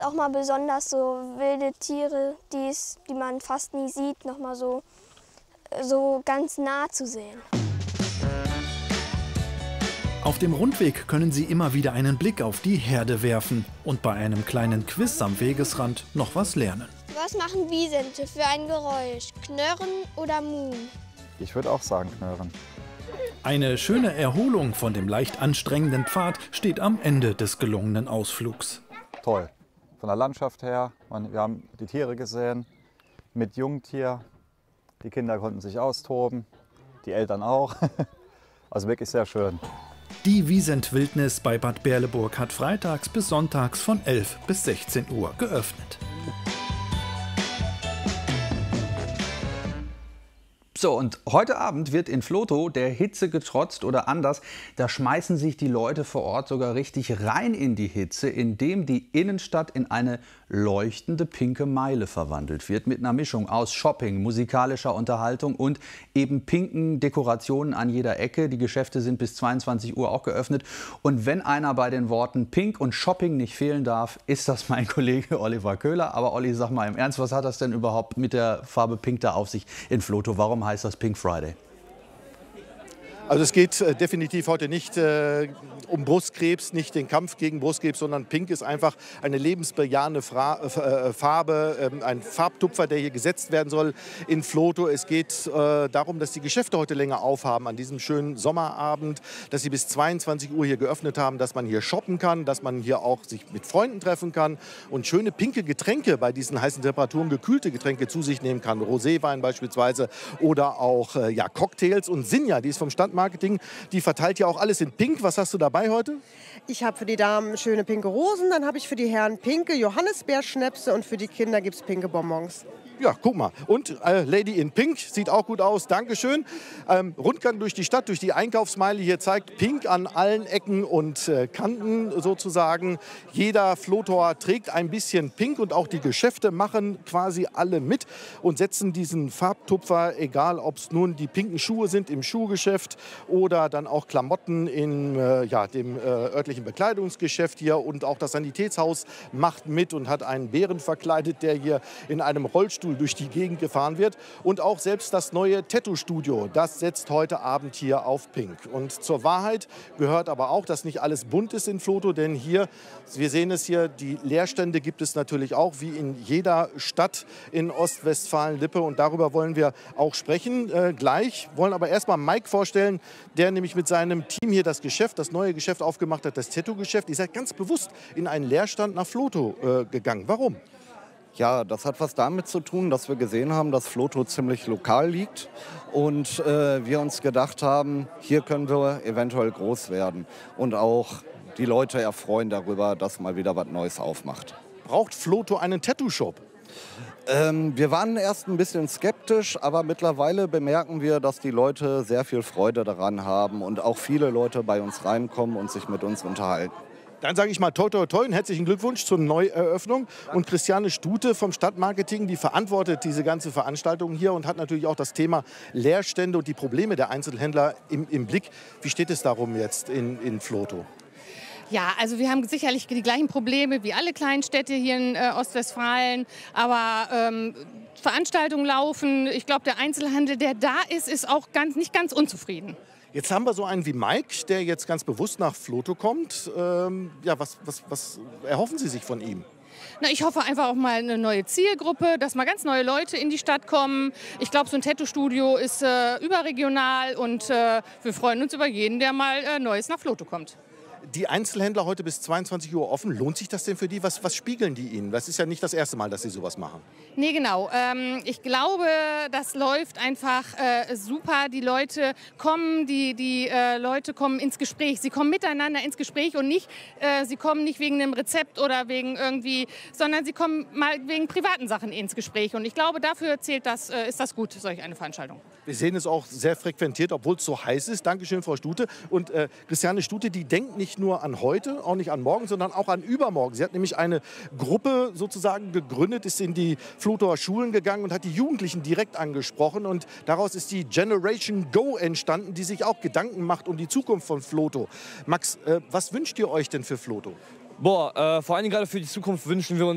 Auch mal besonders so wilde Tiere, die man fast nie sieht, noch mal so ganz nah zu sehen. Auf dem Rundweg können Sie immer wieder einen Blick auf die Herde werfen und bei einem kleinen Quiz am Wegesrand noch was lernen. Was machen Wisente für ein Geräusch? Knurren oder Muhen? Ich würde auch sagen Knurren. Eine schöne Erholung von dem leicht anstrengenden Pfad steht am Ende des gelungenen Ausflugs. Toll. Von der Landschaft her, wir haben die Tiere gesehen, mit Jungtier. Die Kinder konnten sich austoben, die Eltern auch. Also wirklich sehr schön. Die Wisent-Wildnis bei Bad Berleburg hat freitags bis sonntags von 11 bis 16 Uhr geöffnet. So, und heute Abend wird in Vlotho der Hitze getrotzt oder anders. Da schmeißen sich die Leute vor Ort sogar richtig rein in die Hitze, indem die Innenstadt in eine leuchtende pinke Meile verwandelt wird. Mit einer Mischung aus Shopping, musikalischer Unterhaltung und eben pinken Dekorationen an jeder Ecke. Die Geschäfte sind bis 22 Uhr auch geöffnet. Und wenn einer bei den Worten Pink und Shopping nicht fehlen darf, ist das mein Kollege Oliver Köhler. Aber Olli, sag mal im Ernst, was hat das denn überhaupt mit der Farbe Pink da auf sich in Vlotho? Warum heißt das Pink Friday? Also es geht definitiv heute nicht um Brustkrebs, nicht den Kampf gegen Brustkrebs, sondern Pink ist einfach eine lebensbejahende Farbe, ein Farbtupfer, der hier gesetzt werden soll in Vlotho. Es geht darum, dass die Geschäfte heute länger aufhaben an diesem schönen Sommerabend, dass sie bis 22 Uhr hier geöffnet haben, dass man hier shoppen kann, dass man hier auch sich mit Freunden treffen kann und schöne pinke Getränke bei diesen heißen Temperaturen, gekühlte Getränke zu sich nehmen kann. Roséwein beispielsweise oder auch Cocktails. Und Sinja, die ist vom Stadtmarketing, die verteilt ja auch alles in Pink. Was hast du dabei heute? Ich habe für die Damen schöne pinke Rosen, dann habe ich für die Herren pinke Johannisbeerschnäpse und für die Kinder gibt es pinke Bonbons. Ja, guck mal. Und Lady in Pink sieht auch gut aus. Dankeschön. Rundgang durch die Stadt, durch die Einkaufsmeile hier zeigt Pink an allen Ecken und Kanten sozusagen. Jeder Vlothoer trägt ein bisschen Pink und auch die Geschäfte machen quasi alle mit und setzen diesen Farbtupfer, egal ob es nun die pinken Schuhe sind im Schuhgeschäft oder dann auch Klamotten in dem örtlichen Bekleidungsgeschäft hier. Und auch das Sanitätshaus macht mit und hat einen Bären verkleidet, der hier in einem Rollstuhl durch die Gegend gefahren wird. Und auch selbst das neue Tattoo-Studio, das setzt heute Abend hier auf Pink. Und zur Wahrheit gehört aber auch, dass nicht alles bunt ist in Vlotho, denn hier, wir sehen es hier, die Leerstände gibt es natürlich auch, wie in jeder Stadt in Ostwestfalen-Lippe. Und darüber wollen wir auch sprechen gleich. Wollen aber erst mal Mike vorstellen, der nämlich mit seinem Team hier das neue Geschäft aufgemacht hat, das Tattoo-Geschäft. Ihr seid ganz bewusst in einen Leerstand nach Vlotho gegangen. Warum? Ja, das hat was damit zu tun, dass wir gesehen haben, dass Vlotho ziemlich lokal liegt und wir uns gedacht haben, hier können wir eventuell groß werden und auch die Leute erfreuen darüber, dass mal wieder was Neues aufmacht. Braucht Vlotho einen Tattoo-Shop? Wir waren erst ein bisschen skeptisch, aber mittlerweile bemerken wir, dass die Leute sehr viel Freude daran haben und auch viele Leute bei uns reinkommen und sich mit uns unterhalten. Dann sage ich mal toi, toi, toi und herzlichen Glückwunsch zur Neueröffnung. Und Christiane Stute vom Stadtmarketing, die verantwortet diese ganze Veranstaltung hier und hat natürlich auch das Thema Leerstände und die Probleme der Einzelhändler im Blick. Wie steht es darum jetzt in Vlotho? Ja, also wir haben sicherlich die gleichen Probleme wie alle kleinen Städte hier in Ostwestfalen. Aber Veranstaltungen laufen. Ich glaube, der Einzelhandel, der da ist, ist auch nicht ganz unzufrieden. Jetzt haben wir so einen wie Mike, der jetzt ganz bewusst nach Vlotho kommt. Was erhoffen Sie sich von ihm? Na, ich hoffe einfach auch mal eine neue Zielgruppe, dass mal ganz neue Leute in die Stadt kommen. Ich glaube, so ein Tattoo-Studio ist überregional und wir freuen uns über jeden, der mal Neues nach Vlotho kommt. Die Einzelhändler heute bis 22 Uhr offen. Lohnt sich das denn für die? Was spiegeln die Ihnen? Das ist ja nicht das erste Mal, dass Sie sowas machen. Nee, genau. Ich glaube, das läuft einfach super. Die Leute kommen, die Leute kommen ins Gespräch. Sie kommen miteinander ins Gespräch und nicht, sie kommen nicht wegen einem Rezept oder wegen irgendwie, sondern sie kommen mal wegen privaten Sachen ins Gespräch. Und ich glaube, dafür ist das gut, solch eine Veranstaltung. Wir sehen es auch sehr frequentiert, obwohl es so heiß ist. Dankeschön, Frau Stute. Und Christiane Stute, die denkt nicht nur an heute, auch nicht an morgen, sondern auch an übermorgen. Sie hat nämlich eine Gruppe sozusagen gegründet, ist in die Vlothoer Schulen gegangen und hat die Jugendlichen direkt angesprochen. Und daraus ist die Generation Go entstanden, die sich auch Gedanken macht um die Zukunft von Vlotho. Max, was wünscht ihr euch denn für Vlotho? Vor allem gerade für die Zukunft wünschen wir uns